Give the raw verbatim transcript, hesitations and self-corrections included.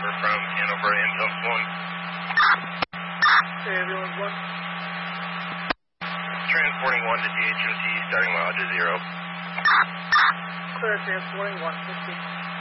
Harbor from Hanover Ambulance one. Hey, Ambulance one. Transporting one to D H O T, starting mileage at zero. Clear, transporting one fifty.